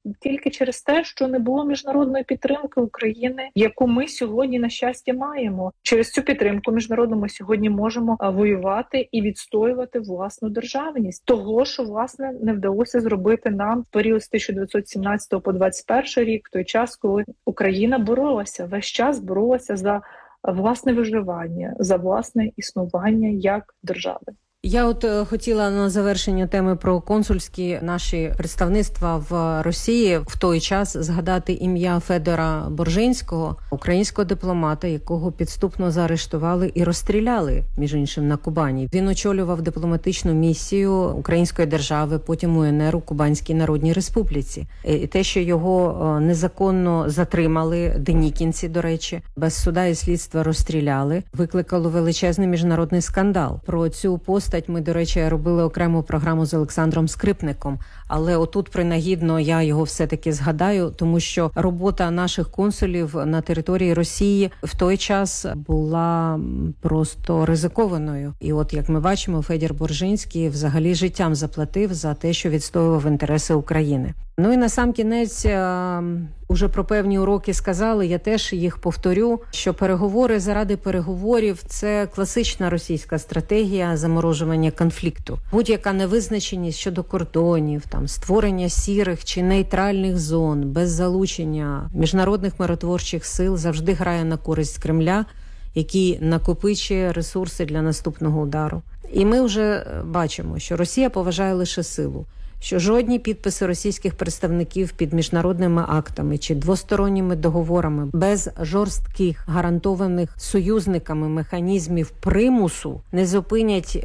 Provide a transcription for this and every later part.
тільки через те, що не було міжнародної підтримки України, яку ми сьогодні, на щастя, маємо. Через цю підтримку міжнародну ми сьогодні можемо воювати і відстоювати власну державність. Того, що, власне, не вдалося зробити нам в період з 1917 по 21 рік, в той час, коли Україна весь час боролася за власне виживання, за власне існування як держави. Я хотіла на завершення теми про консульські наші представництва в Росії в той час згадати ім'я Федора Боржинського, українського дипломата, якого підступно заарештували і розстріляли, між іншим, на Кубані. Він очолював дипломатичну місію української держави, потім УНР у Кубанській Народній Республіці. І те, що його незаконно затримали, денікінці, до речі, без суда і слідства розстріляли, викликало величезний міжнародний скандал. Про цю постать ми, до речі, робили окрему програму з Олександром Скрипником, але отут принагідно я його все-таки згадаю, тому що робота наших консулів на території Росії в той час була просто ризикованою. І як ми бачимо, Федір Боржинський взагалі життям заплатив за те, що відстоював інтереси України. Ну і насамкінець, уже про певні уроки сказали, я теж їх повторю, що переговори заради переговорів – це класична російська стратегія заморожування конфлікту. Будь-яка невизначеність щодо кордонів, створення сірих чи нейтральних зон без залучення міжнародних миротворчих сил завжди грає на користь Кремля, який накопичує ресурси для наступного удару. І ми вже бачимо, що Росія поважає лише силу, що жодні підписи російських представників під міжнародними актами чи двосторонніми договорами без жорстких, гарантованих союзниками механізмів примусу не зупинять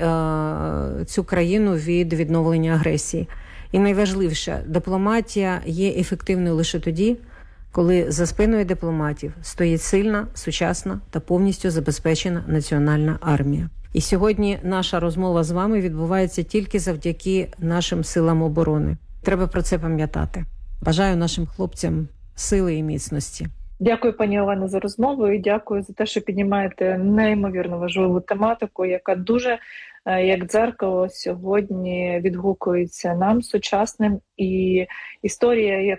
цю країну від відновлення агресії. І найважливіше, дипломатія є ефективною лише тоді, коли за спиною дипломатів стоїть сильна, сучасна та повністю забезпечена національна армія. І сьогодні наша розмова з вами відбувається тільки завдяки нашим силам оборони. Треба про це пам'ятати. Бажаю нашим хлопцям сили і міцності. Дякую, пані Олено, за розмову і дякую за те, що піднімаєте неймовірно важливу тематику, яка дуже, як дзеркало, сьогодні відгукується нам, сучасним. І історія, як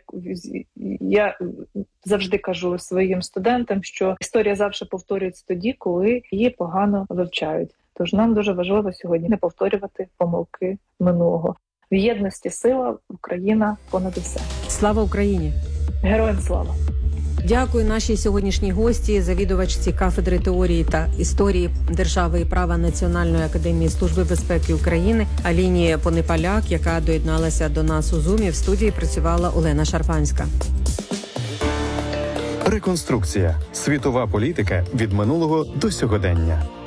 я завжди кажу своїм студентам, що історія завжди повторюється тоді, коли її погано вивчають. Тож нам дуже важливо сьогодні не повторювати помилки минулого. В єдності сила, Україна понад усе. Слава Україні! Героям слава! Дякую нашій сьогоднішній гості, завідувачці кафедри теорії та історії держави і права Національної академії Служби безпеки України Аліні Понепаляк, яка доєдналася до нас у Зумі. В студії працювала Олена Шарпанська. Реконструкція. Світова політика від минулого до сьогодення.